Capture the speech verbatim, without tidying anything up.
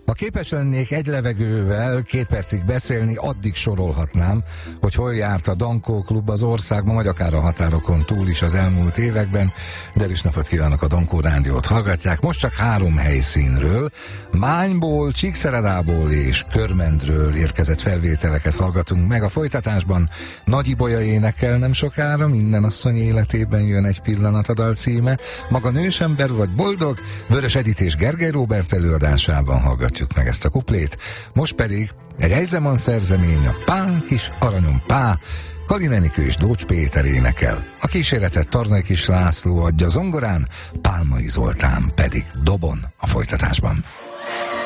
Ha képes lennék egy levegővel két percig beszélni, addig sorolhatnám, hogy hol járt a Dankó Klub az országban, vagy akár a határokon túl is az elmúlt években. De is napot kívánok, a Dankó Rádiót hallgatják. Most csak három helyszínről, Mányból, Csíkszeredából és Körmendről érkezett felvételeket hallgatunk meg a folytatásban. Nagy Ibolya énekel nem sokára, Minden asszony életében jön egy pillanat a dal címe. Maga Nősember vagy boldog, Vörös Edit és Gergely Róbert előadásában hallgatjuk meg ezt a kuplét. Most pedig egy Eisenman szerzemény, a Pán kis aranyom pá, Kali Enikő és Dócs Péter énekel. A kíséretet Tarnai Kis László adja zongorán, Pálmai Zoltán pedig dobon a folytatásban.